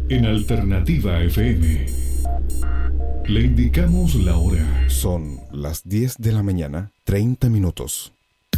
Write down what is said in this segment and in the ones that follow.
en Alternativa FM. Le indicamos la hora. Son las 10 de la mañana, 30 minutos.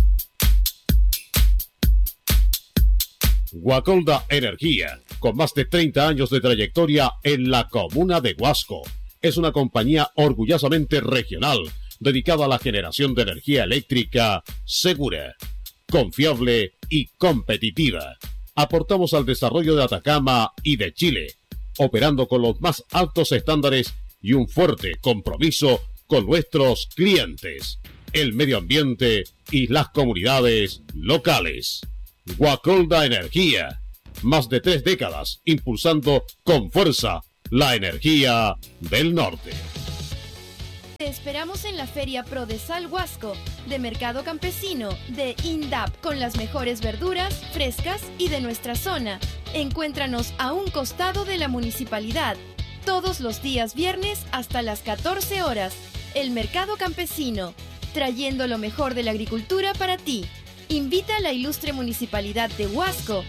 Guacolda Energía, con más de 30 años de trayectoria en la comuna de Huasco, es una compañía orgullosamente regional dedicada a la generación de energía eléctrica segura, confiable y competitiva. Aportamos al desarrollo de Atacama y de Chile, operando con los más altos estándares y un fuerte compromiso con nuestros clientes, el medio ambiente y las comunidades locales. Guacolda Energía, más de 3 décadas impulsando con fuerza la energía del norte. Te esperamos en la Feria Prodesal Huasco, de Mercado Campesino, de INDAP, con las mejores verduras frescas y de nuestra zona. Encuéntranos a un costado de la municipalidad, todos los días viernes hasta las 14 horas. El Mercado Campesino, trayendo lo mejor de la agricultura para ti. Invita a la ilustre municipalidad de Huasco.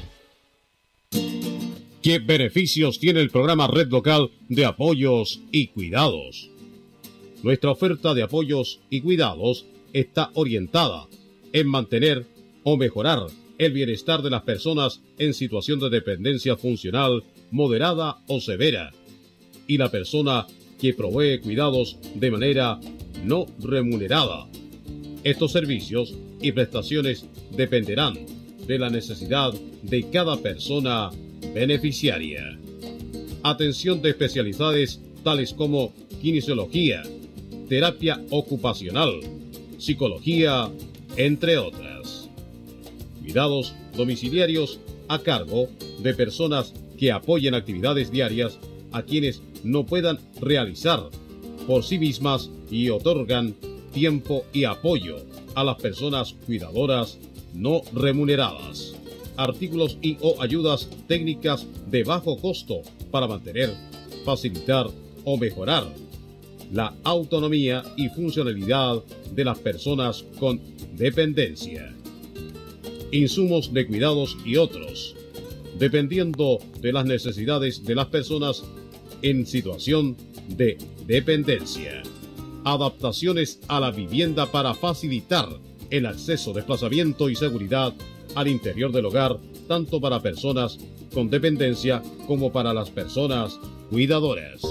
¿Qué beneficios tiene el programa Red Local de Apoyos y Cuidados? Nuestra oferta de apoyos y cuidados está orientada en mantener o mejorar el bienestar de las personas en situación de dependencia funcional moderada o severa y la persona que provee cuidados de manera no remunerada. Estos servicios y prestaciones dependerán de la necesidad de cada persona beneficiaria. Atención de especialidades tales como kinesiología, terapia ocupacional, psicología, entre otras. Cuidados domiciliarios a cargo de personas que apoyen actividades diarias a quienes no puedan realizar por sí mismas y otorgan tiempo y apoyo a las personas cuidadoras no remuneradas. Artículos y o ayudas técnicas de bajo costo para mantener, facilitar o mejorar la autonomía y funcionalidad de las personas con dependencia. Insumos de cuidados y otros, dependiendo de las necesidades de las personas en situación de dependencia. Adaptaciones a la vivienda para facilitar el acceso, desplazamiento y seguridad al interior del hogar, tanto para personas con dependencia como para las personas cuidadoras.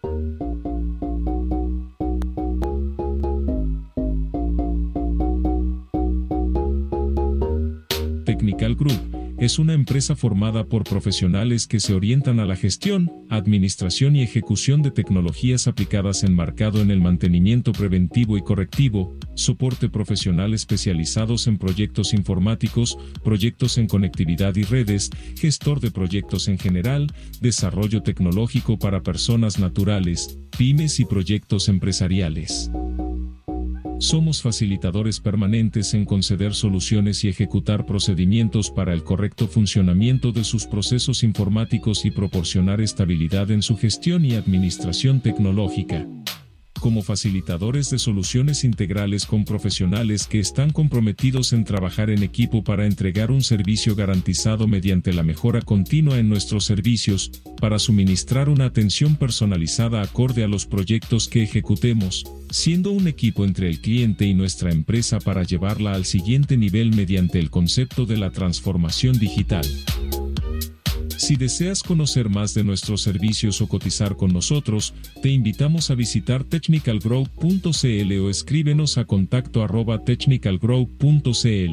Technical Group es una empresa formada por profesionales que se orientan a la gestión, administración y ejecución de tecnologías aplicadas enmarcado en el mantenimiento preventivo y correctivo, soporte profesional especializados en proyectos informáticos, proyectos en conectividad y redes, gestor de proyectos en general, desarrollo tecnológico para personas naturales, pymes y proyectos empresariales. Somos facilitadores permanentes en conceder soluciones y ejecutar procedimientos para el correcto funcionamiento de sus procesos informáticos y proporcionar estabilidad en su gestión y administración tecnológica. Como facilitadores de soluciones integrales con profesionales que están comprometidos en trabajar en equipo para entregar un servicio garantizado mediante la mejora continua en nuestros servicios, para suministrar una atención personalizada acorde a los proyectos que ejecutemos, siendo un equipo entre el cliente y nuestra empresa para llevarla al siguiente nivel mediante el concepto de la transformación digital. Si deseas conocer más de nuestros servicios o cotizar con nosotros, te invitamos a visitar technicalgrow.cl o escríbenos a contacto@technicalgrow.cl.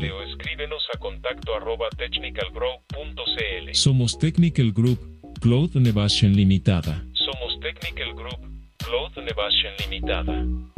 Somos Technical Group, Cloud Innovation Limitada.